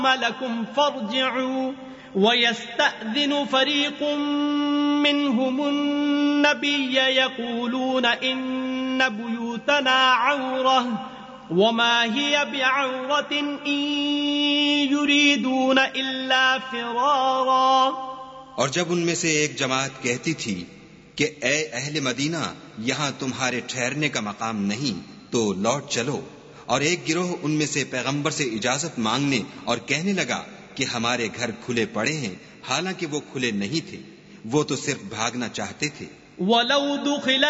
लकुम फर्जिऊ वयस्तअज़िनु फरीक़ुम मिनहुमुन नबिय्य यक़ूलून इन्न बुयूतना औरह वमा हिय बिऔरतिन इन युरीदून इल्ला फ़िरारा। और जब उनमें से एक जमात कहती थी कि ए अहले मदीना, यहाँ तुम्हारे ठहरने का मकाम नहीं, तो लौट चलो, और एक गिरोह उनमें से पैगंबर से इजाजत मांगने और कहने लगा कि हमारे घर खुले पड़े हैं, हालांकि वो खुले नहीं थे, वो तो सिर्फ भागना चाहते थे।